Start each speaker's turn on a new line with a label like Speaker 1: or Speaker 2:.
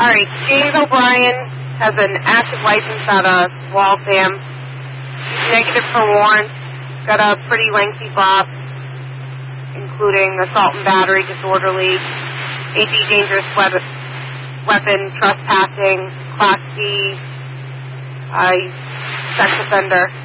Speaker 1: All right, James O'Brien has an active license out of Waltham. He's negative for warrants. Got a pretty lengthy box, including assault and battery, disorderly, AD dangerous weapon, trespassing, Class C, sex offender.